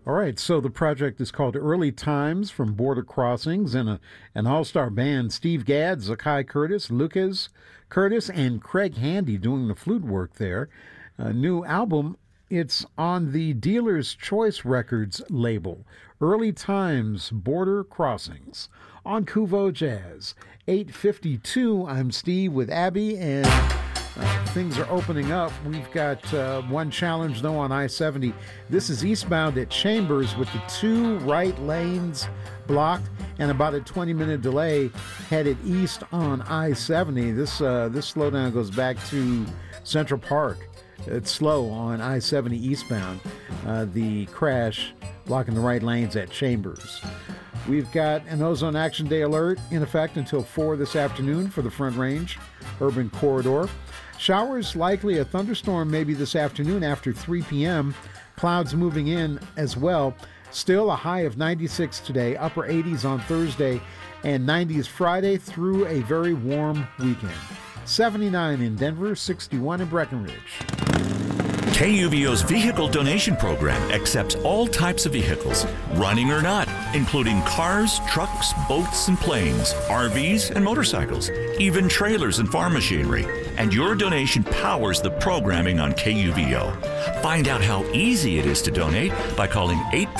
All right, so the project is called Early Times from Border Crossings, and an all-star band, Steve Gadd, Zakai Curtis, Lucas Curtis, and Craig Handy doing the flute work there. A new album, it's on the Dealer's Choice Records label. Early Times, Border Crossings, on Kuvo Jazz. 8:52, I'm Steve with Abby, and things are opening up. We've got one challenge, though, on I-70. This is eastbound at Chambers with the two right lanes blocked and about a 20-minute delay headed east on I-70. This slowdown goes back to Central Park. It's slow on I-70 eastbound. The crash blocking the right lanes at Chambers. We've got an Ozone Action Day alert in effect until 4 this afternoon for the Front Range Urban Corridor. Showers likely, a thunderstorm maybe this afternoon after 3 p.m. Clouds moving in as well. Still a high of 96 today, upper 80s on Thursday, and 90s Friday through a very warm weekend. 79 in Denver, 61 in Breckenridge. KUVO's vehicle donation program accepts all types of vehicles, running or not, including cars, trucks, boats, and planes, RVs, and motorcycles, even trailers and farm machinery. And your donation powers the programming on KUVO. Find out how easy it is to donate by calling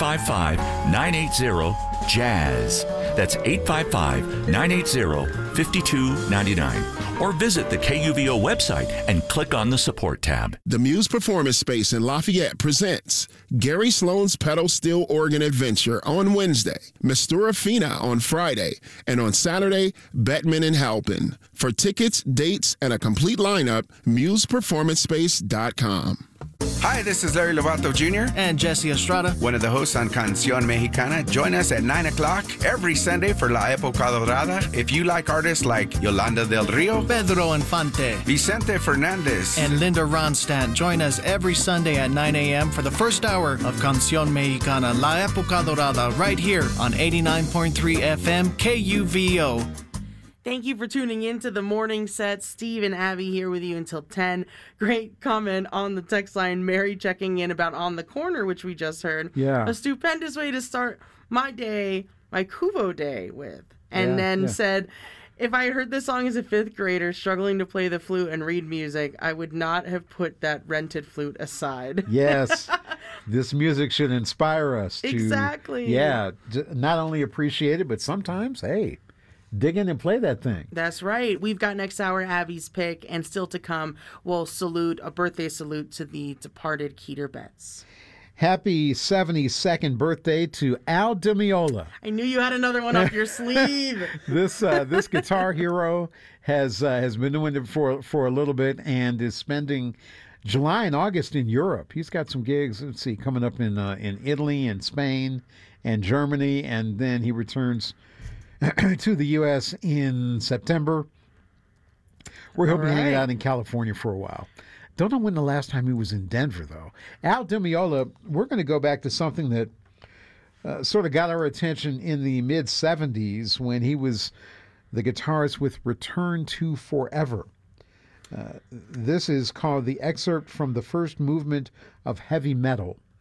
855-980-JAZZ. That's 855-980-5299. Or visit the KUVO website and click on the support tab. The Muse Performance Space in Lafayette presents Gary Sloan's Pedal Steel Organ Adventure on Wednesday, Mistura Fina on Friday, and on Saturday, Bettman and Halpin. For tickets, dates, and a complete lineup, museperformancespace.com. Hi, this is Larry Lovato Jr. and Jesse Estrada, one of the hosts on Canción Mexicana. Join us at 9 o'clock every Sunday for La Época Dorada. If you like artists like Yolanda del Rio, Pedro Infante, Vicente Fernandez, and Linda Ronstadt, join us every Sunday at 9 a.m. for the first hour of Canción Mexicana, La Época Dorada, right here on 89.3 FM KUVO. Thank you for tuning in to the morning set. Steve and Abby here with you until 10. Great comment on the text line. Mary checking in about On the Corner, which we just heard. Yeah. A stupendous way to start my day, my Kuvo day with. And said, if I heard this song as a fifth grader struggling to play the flute and read music, I would not have put that rented flute aside. Yes. This music should inspire us to... Exactly. Yeah. Not only appreciate it, but sometimes, hey... dig in and play that thing. That's right. We've got next hour Abby's pick, and still to come, we'll salute a birthday salute to the departed Keeter Betts. Happy 72nd birthday to Al Di Meola. I knew you had another one up your sleeve. This guitar hero has been doing it for a little bit and is spending July and August in Europe. He's got some gigs. Let's see, coming up in Italy and Spain and Germany, and then he returns to the U.S. in September, where he'll be hanging out in California for a while. Don't know when the last time he was in Denver, though. Al Di Meola, we're going to go back to something that sort of got our attention in the mid-'70s when he was the guitarist with Return to Forever. This is called the excerpt from the first movement of Heavy Metal.